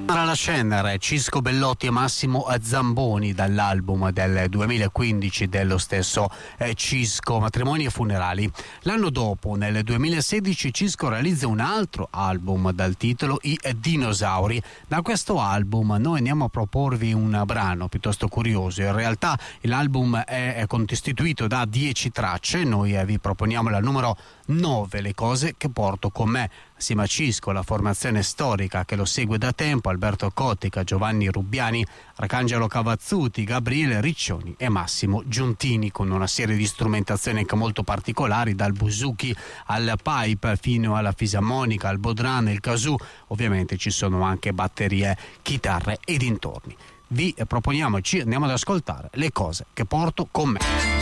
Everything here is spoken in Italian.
La Cenere, Cisco Bellotti e Massimo Zamboni dall'album del 2015 dello stesso Cisco, Matrimoni e Funerali. L'anno dopo, nel 2016, Cisco realizza un altro album dal titolo I Dinosauri. Da questo album noi andiamo a proporvi un brano piuttosto curioso. In realtà l'album è costituito da 10 tracce, noi vi proponiamo la numero 9, Le cose che porto con me. Assieme a Cisco, la formazione storica che lo segue da tempo, Alberto Cottica, Giovanni Rubbiani, Arcangelo Cavazzuti, Gabriele Riccioni e Massimo Giuntini, con una serie di strumentazioni anche molto particolari, dal buzuki al pipe fino alla fisarmonica, al bodhrán, il kazoo. Ovviamente ci sono anche batterie, chitarre e dintorni. Vi proponiamo, ci andiamo ad ascoltare Le cose che porto con me.